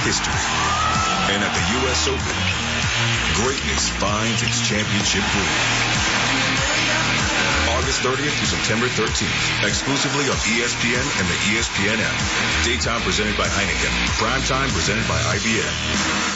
history. And at the U.S. Open, greatness finds its championship ring. August 30th through September 13th, exclusively on ESPN and the ESPN app. Daytime presented by Heineken. Primetime presented by IBM.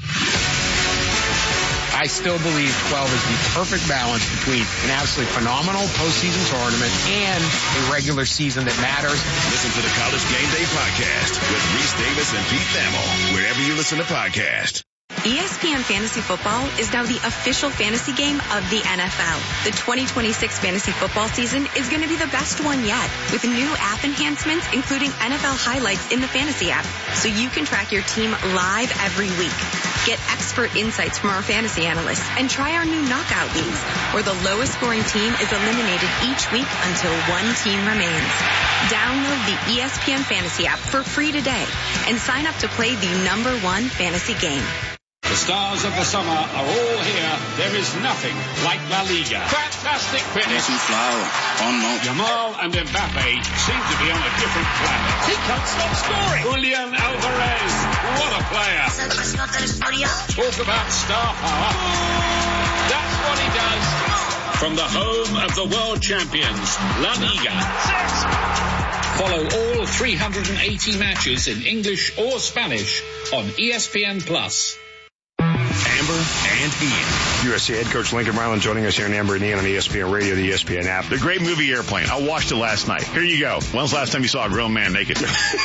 I still believe 12 is the perfect balance between an absolutely phenomenal postseason tournament and a regular season that matters. Listen to the College Game Day podcast with Reese Davis and Pete Thamel, wherever you listen to podcasts. ESPN Fantasy Football is now the official fantasy game of the NFL. The 2026 fantasy football season is going to be the best one yet, with new app enhancements, including NFL highlights in the fantasy app, so you can track your team live every week. Get expert insights from our fantasy analysts and try our new knockout leagues, where the lowest scoring team is eliminated each week until one team remains. Download the ESPN Fantasy app for free today and sign up to play the #1 fantasy game. The stars of the summer are all here. There is nothing like La Liga. Fantastic finish. Yamal and Mbappe seem to be on a different planet. He can't stop scoring. Julian Alvarez, what a player. Talk about star power. That's what he does. From the home of the world champions, La Liga. Follow all 380 matches in English or Spanish on ESPN+. Amber and Ian. USC head coach Lincoln Riley joining us here in Amber and Ian on ESPN Radio, the ESPN app. The great movie Airplane. I watched it last night. Here you go. When's the last time you saw a grown man naked?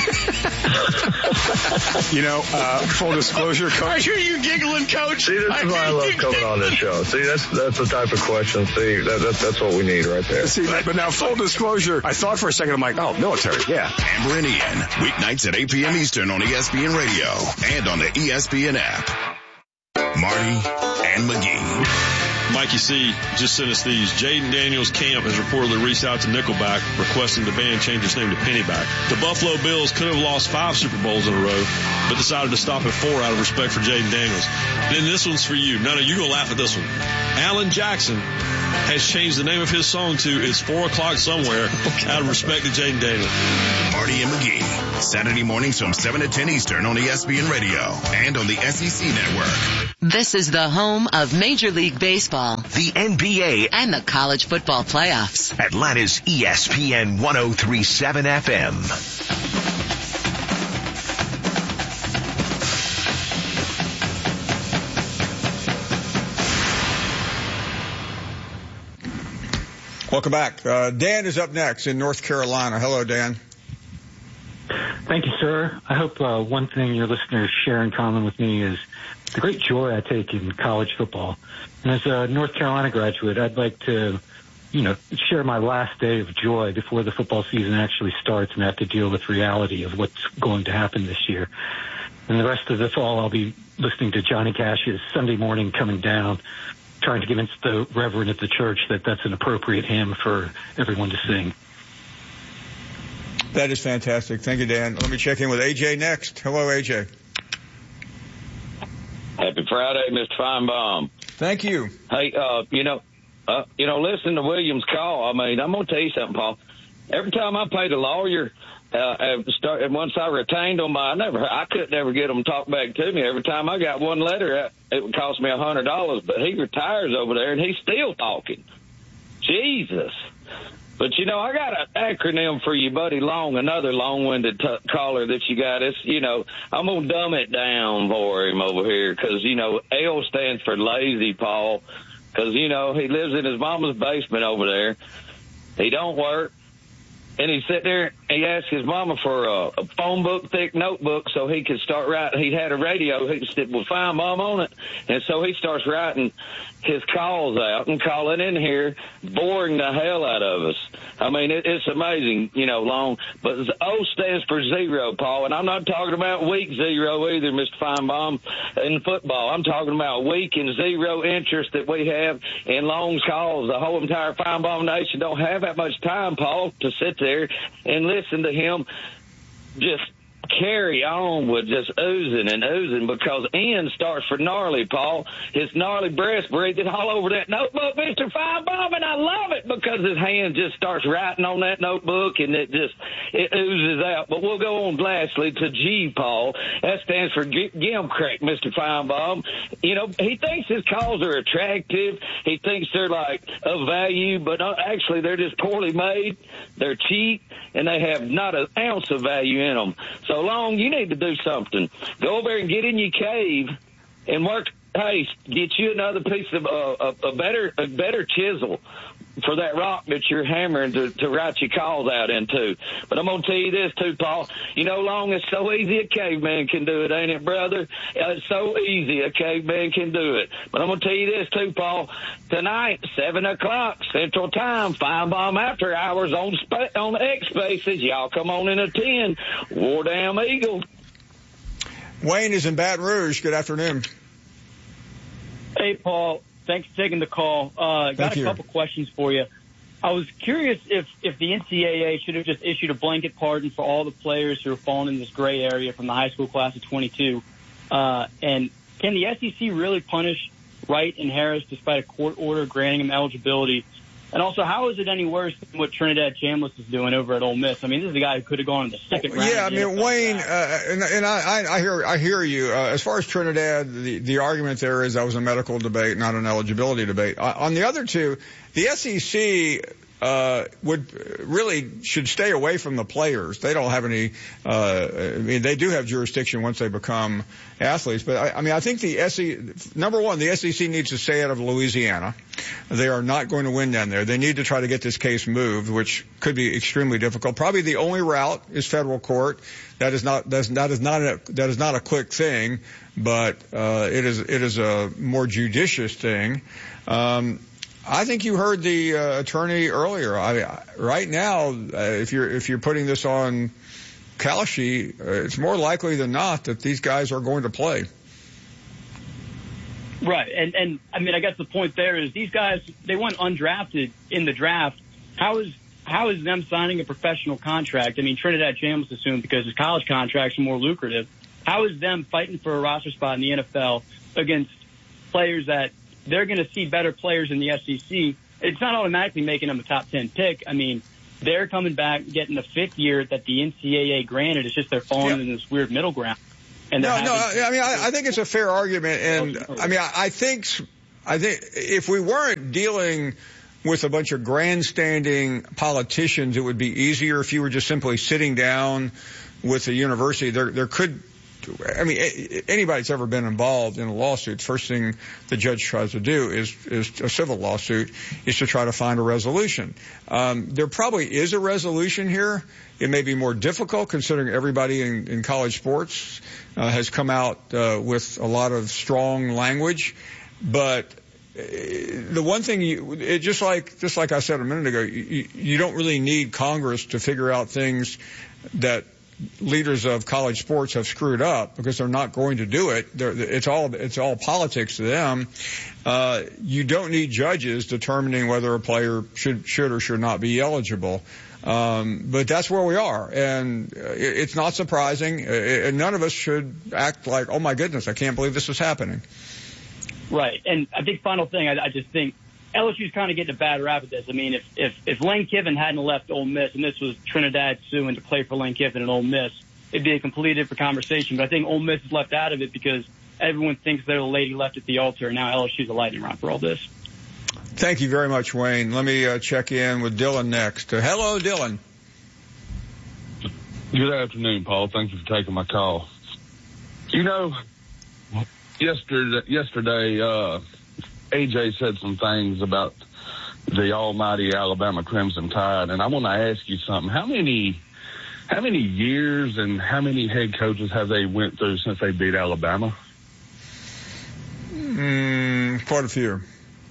Full disclosure, Coach. I hear you giggling, Coach. See, this is why I love coming on this show. See, that's the type of question. See, that's what we need right there. See, but now full disclosure, I thought for a second, I'm like, oh, military, yeah. Amber and Ian, weeknights at 8 p.m. Eastern on ESPN Radio and on the ESPN app. Marty and McGee. Mikey C. just sent us these. Jaden Daniels' camp has reportedly reached out to Nickelback requesting the band change its name to Pennyback. The Buffalo Bills could have lost 5 Super Bowls in a row, but decided to stop at 4 out of respect for Jaden Daniels. Then this one's for you. No, you're going to laugh at this one. Alan Jackson has changed the name of his song to It's 4 O'Clock Somewhere out of respect to Jaden Daniels. Marty and McGee, Saturday mornings from 7 to 10 Eastern on ESPN Radio and on the SEC Network. This is the home of Major League Baseball, the NBA, and the college football playoffs. Atlanta's ESPN 103.7 FM. Welcome back. Dan is up next in North Carolina. Hello, Dan. Thank you, sir. I hope one thing your listeners share in common with me is the great joy I take in college football. And as a North Carolina graduate, I'd like to, share my last day of joy before the football season actually starts and have to deal with reality of what's going to happen this year. And the rest of the fall, I'll be listening to Johnny Cash's Sunday Morning Coming Down, trying to convince the reverend at the church that that's an appropriate hymn for everyone to sing. That is fantastic. Thank you, Dan. Let me check in with AJ next. Hello, AJ. Happy Friday, Mr. Feinbaum. Thank you. Hey, listen to Williams' call. I mean, I'm going to tell you something, Paul. Every time I paid a lawyer, once I retained them, I could never get them to talk back to me. Every time I got one letter, it would cost me $100. But he retires over there, and he's still talking. Jesus. But, I got an acronym for you, Buddy Long, another long-winded caller that you got. It's, I'm going to dumb it down for him over here because, L stands for lazy, Paul, because, he lives in his mama's basement over there. He don't work. And he sat there, and he asked his mama for a phone book, thick notebook, so he could start writing. He had a radio. He said, well, fine, Mom, on it. And so he starts writing his calls out and calling in here, boring the hell out of us. I mean, it's amazing, Long. But O stands for zero, Paul. And I'm not talking about week zero either, Mr. Feinbaum, in football. I'm talking about week and zero interest that we have in Long's calls. The whole entire Feinbaum Nation don't have that much time, Paul, to sit there and listen to him just carry on with just oozing and oozing because Ian starts for gnarly, Paul. His gnarly breast breathing all over that notebook, Mr. Feinbaum, and I love it because his hand just starts writing on that notebook and it oozes out. But we'll go on lastly to G, Paul. That stands for Gimcrack, Mr. Feinbaum. You know, he thinks his calls are attractive. He thinks they're like of value, but actually they're just poorly made. They're cheap and they have not an ounce of value in them. So Long, you need to do something. Go over and get in your cave and work. Hey, get you another piece of a better chisel for that rock that you're hammering to write your calls out into. But I'm going to tell you this too, Paul. You know, Long, it's so easy a caveman can do it, ain't it, brother? It's so easy a caveman can do it. But I'm going to tell you this too, Paul. Tonight, 7 o'clock Central Time, Feinbaum After Hours on X Spaces. Y'all come on in at 10. War Damn Eagle. Wayne is in Baton Rouge. Good afternoon. Hey, Paul. Thanks for taking the call. Got a couple questions for you. I was curious if the NCAA should have just issued a blanket pardon for all the players who are falling in this gray area from the high school class of 22. And can the SEC really punish Wright and Harris despite a court order granting them eligibility? And also, how is it any worse than what Trinidad Chambliss is doing over at Ole Miss? I mean, this is a guy who could have gone in the second round. Yeah, I mean, Wayne, and I hear you. As far as Trinidad, the argument there is that was a medical debate, not an eligibility debate. On the other two, the SEC should stay away from the players. They don't have any, I mean, they do have jurisdiction once they become athletes. But I think the SEC, number one, the SEC needs to stay out of Louisiana. They are not going to win down there. They need to try to get this case moved, which could be extremely difficult. Probably the only route is federal court. That is not a quick thing, but it is a more judicious thing. I think you heard the attorney earlier. Right now, if you're putting this on Kalshi, it's more likely than not that these guys are going to play. Right, and I mean, I guess the point there is these guys, they went undrafted in the draft. How is them signing a professional contract? I mean, Trinidad Chambliss assumed because his college contracts are more lucrative. How is them fighting for a roster spot in the NFL against players that they're going to see better players in the SEC? It's not automatically making them a top 10 pick. I mean, they're coming back, getting the fifth year that the NCAA granted. It's just they're falling in this weird middle ground. And I think it's a fair argument. And I mean, I think if we weren't dealing with a bunch of grandstanding politicians, it would be easier if you were just simply sitting down with the university. There could, I mean, anybody that's ever been involved in a lawsuit, first thing the judge tries to do is a civil lawsuit, is to try to find a resolution. There probably is a resolution here. It may be more difficult considering everybody in college sports has come out with a lot of strong language. But the one thing, just like I said a minute ago, you don't really need Congress to figure out things that leaders of college sports have screwed up, because they're not going to do it. It's all politics to them. You don't need judges determining whether a player should or should not be eligible. But that's where we are, and it's not surprising. And none of us should act like, oh my goodness, I can't believe this is happening. Right, and I think final thing, I just think LSU's kind of getting a bad rap at this. I mean, if Lane Kiffin hadn't left Ole Miss, and this was Trinidad suing to play for Lane Kiffin at Ole Miss, it'd be a completely different conversation. But I think Ole Miss is left out of it because everyone thinks they're the lady left at the altar, and now LSU's a lightning rod for all this. Thank you very much, Wayne. Let me check in with Dylan next. Hello, Dylan. Good afternoon, Paul. Thank you for taking my call. You know, yesterday, AJ said some things about the almighty Alabama Crimson Tide, and I want to ask you something. How many years and how many head coaches have they went through since they beat Alabama? Quite a few.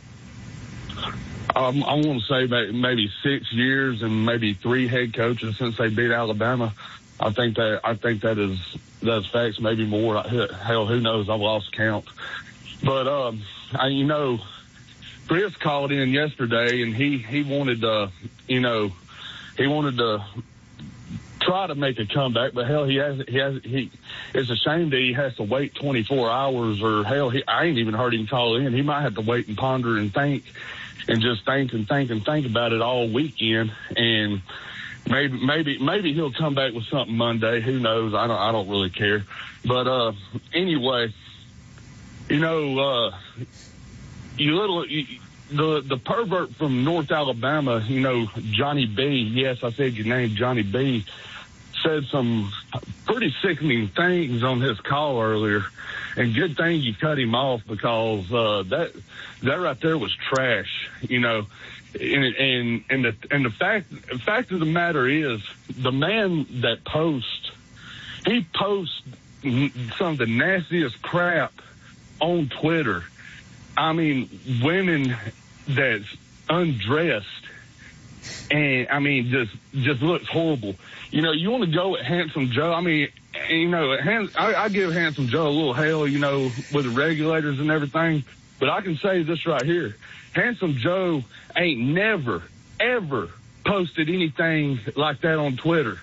I want to say maybe 6 years and maybe 3 head coaches since they beat Alabama. I think that is facts, maybe more. Hell, who knows? I've lost count. But Chris called in yesterday, and he wanted to try to make a comeback, but hell, it's a shame that he has to wait 24 hours, or hell, I ain't even heard him call in. He might have to wait and ponder and think and just think about it all weekend. And maybe he'll come back with something Monday. Who knows? I don't really care. But, anyway, the pervert from North Alabama, Johnny B, yes, I said your name, Johnny B, said some pretty sickening things on his call earlier. And good thing you cut him off, because that right there was trash, And the fact of the matter is, the man that posts some of the nastiest crap on Twitter. I mean, women that's undressed, and I mean, just looks horrible. You want to go at Handsome Joe? I mean, I give Handsome Joe a little hell, with the regulators and everything. But I can say this right here: Handsome Joe ain't never, ever posted anything like that on Twitter.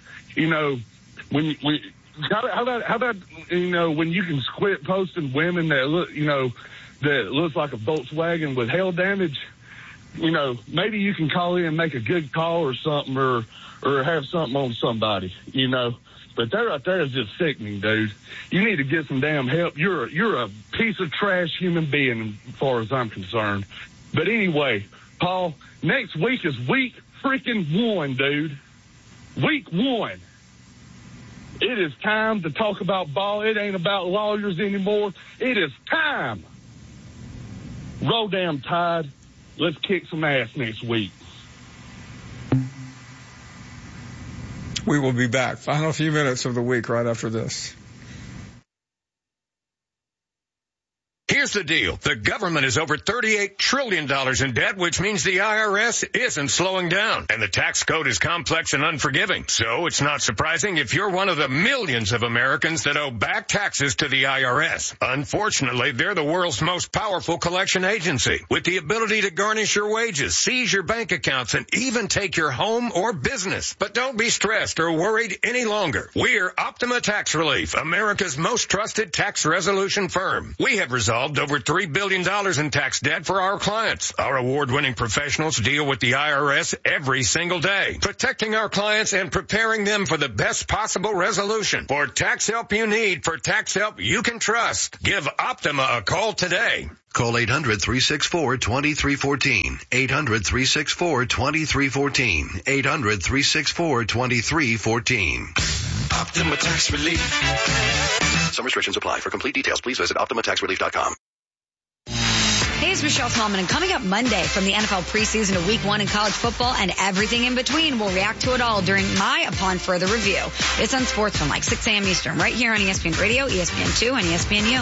How about when you can quit posting women that look, that looks like a Volkswagen with hail damage? Maybe you can call in and make a good call or something, or have something on somebody, But that right there is just sickening, dude. You need to get some damn help. You're a piece of trash human being, as far as I'm concerned. But anyway, Paul, next week is week freaking 1, dude. Week 1. It is time to talk about ball. It ain't about lawyers anymore. It is time. Roll damn Tide. Let's kick some ass next week. We will be back. Final few minutes of the week right after this. Here's the deal. The government is over $38 trillion in debt, which means the IRS isn't slowing down. And the tax code is complex and unforgiving. So it's not surprising if you're one of the millions of Americans that owe back taxes to the IRS. Unfortunately, they're the world's most powerful collection agency, with the ability to garnish your wages, seize your bank accounts, and even take your home or business. But don't be stressed or worried any longer. We're Optima Tax Relief, America's most trusted tax resolution firm. We have resolved over $3 billion in tax debt for our clients. Our award-winning professionals deal with the IRS every single day, protecting our clients and preparing them for the best possible resolution. For tax help you need, for tax help you can trust, give Optima a call today. Call 800-364-2314. 800-364-2314. 800-364-2314. Optima Tax Relief. Some restrictions apply. For complete details, please visit OptimaTaxRelief.com. Hey, it's Michelle Smallman, and coming up Monday from the NFL preseason to week 1 in college football and everything in between, we'll react to it all during my Upon Further Review. It's on Sports from 6 a.m. Eastern, right here on ESPN Radio, ESPN2, and ESPNU.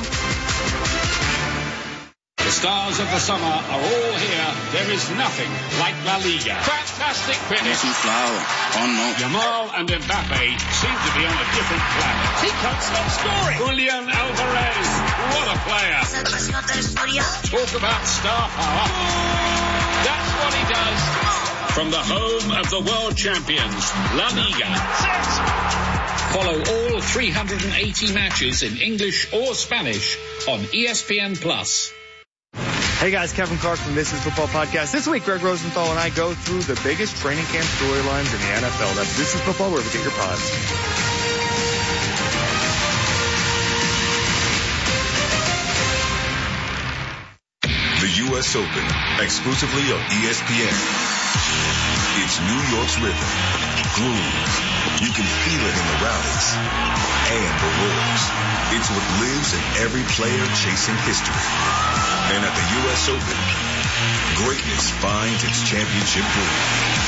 The stars of the summer are all here. There is nothing like La Liga. Fantastic finish. Yamal and Mbappe seem to be on a different planet. He can't stop scoring. Julian Alvarez, what a player. Talk about star power. That's what he does. From the home of the world champions, La Liga. Follow all 380 matches in English or Spanish on ESPN+. Hey guys, Kevin Clark from This Is Football Podcast. This week, Greg Rosenthal and I go through the biggest training camp storylines in the NFL. That's This Is Football, wherever you get your pods. The U.S. Open, exclusively on ESPN. It's New York's rhythm, groove. You can feel it in the rallies and the roars. It's what lives in every player chasing history. And at the U.S. Open, greatness finds its championship groove.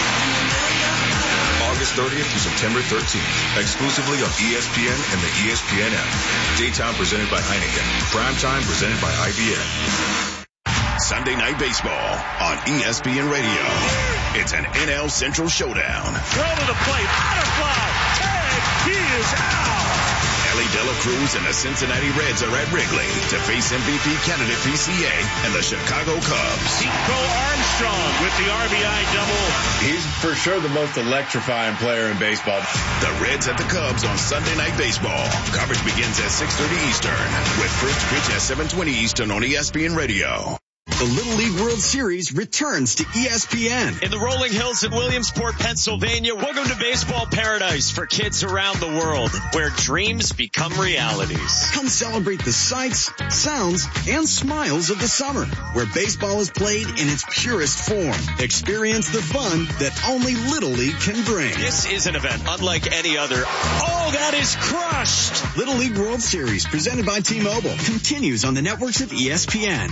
August 30th through September 13th, exclusively on ESPN and the ESPN app. Daytime presented by Heineken. Primetime presented by IBM. Sunday Night Baseball on ESPN Radio. It's an NL Central showdown. Throw to the plate. Out of fly. Tag. He is out. LA De La Cruz and the Cincinnati Reds are at Wrigley to face MVP candidate PCA and the Chicago Cubs. Nico Armstrong with the RBI double. He's for sure the most electrifying player in baseball. The Reds at the Cubs on Sunday Night Baseball. Coverage begins at 6:30 Eastern with first pitch at 7:20 Eastern on ESPN Radio. The Little League World Series returns to ESPN. In the rolling hills of Williamsport, Pennsylvania, welcome to baseball paradise for kids around the world, where dreams become realities. Come celebrate the sights, sounds, and smiles of the summer, where baseball is played in its purest form. Experience the fun that only Little League can bring. This is an event unlike any other. Oh, that is crushed! Little League World Series, presented by T-Mobile, continues on the networks of ESPN.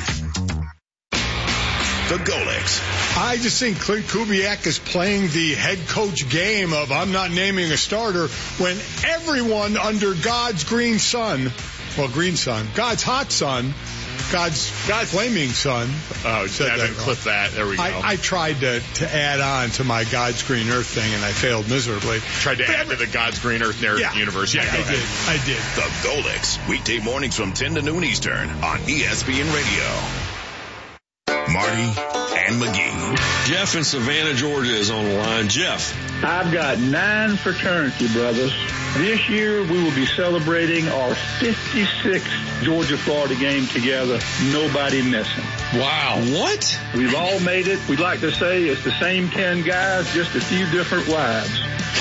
The Golics. I just think Clint Kubiak is playing the head coach game of I'm not naming a starter when everyone under God's green sun, God's hot sun, God's flaming sun. Oh, Devin, clip that. There we go. I tried to add on to my God's green earth thing, and I failed miserably. Tried to add to the God's green earth narrative universe. Yeah, I did. The Golics. Weekday mornings from 10 to noon Eastern on ESPN Radio. Marty and McGee. Jeff in Savannah, Georgia is on the line. Jeff. I've got 9 fraternity brothers. This year we will be celebrating our 56th Georgia-Florida game together. Nobody missing. Wow. What? We've all made it. We'd like to say it's the same 10 guys, just a few different wives.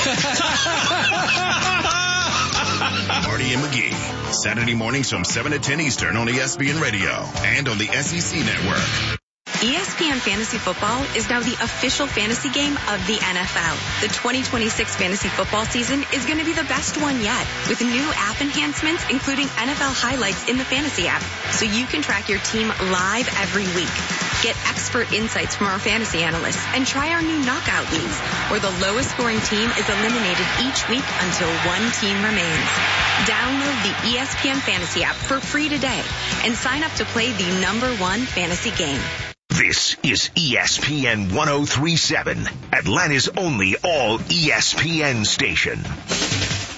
Marty and McGee. Saturday mornings from 7 to 10 Eastern on ESPN Radio and on the SEC Network. ESPN Fantasy Football is now the official fantasy game of the NFL. The 2026 fantasy football season is going to be the best one yet, with new app enhancements, including NFL highlights in the fantasy app, so you can track your team live every week. Get expert insights from our fantasy analysts and try our new knockout leagues, where the lowest scoring team is eliminated each week until one team remains. Download the ESPN Fantasy app for free today and sign up to play the #1 fantasy game. This is ESPN 1037, Atlanta's only all ESPN station.